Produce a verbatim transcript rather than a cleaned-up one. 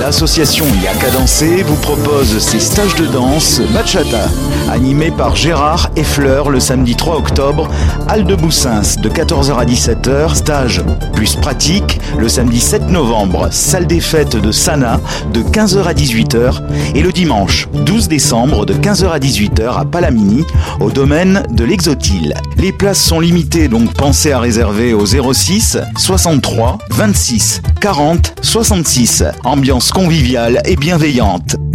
L'association Y'a qu'à danser vous propose ses stages de danse bachata, animés par Gérard et Fleur le samedi trois octobre, Halle de Boussins de quatorze heures à dix-sept heures, stage plus pratique le samedi sept novembre, salle des fêtes de Sana de quinze heures à dix-huit heures et le dimanche douze décembre de quinze heures à dix-huit heures à Palamini au domaine de l'Exotile. Les places sont limitées, donc pensez à réserver au zéro six soixante-trois vingt-six quarante soixante-six. Ambiance conviviale et bienveillante.